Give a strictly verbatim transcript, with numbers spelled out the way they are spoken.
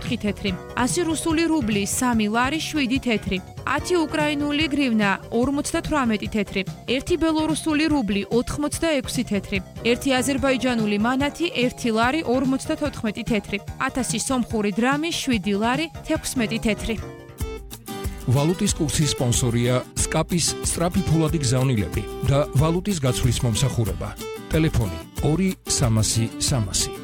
ოთხი თეთრი, ასი რუსული რუბლი სამი ლარი შვიდი თეთრი, ათი უკრაინული გრივნა ორმოცდათვრამეტი თეთრი, ერთი ბელორუსული რუბლი ოთხმოცდაექვსი თეთრი, ერთი აზერბაიჯანული მანათი ერთი ლარი ორმოცდათოთხმეტი თეთრი, ათასი სომხური დრამი შვიდი ლარი თექვსმეტი თეთრი. ვალუტის კურსის სპონსორია სკაპის სწრაფი ფულადი გზავნილები და ვალუტის გაცვლის მომსახურება. ტელეფონი ორი სამასი სამასი.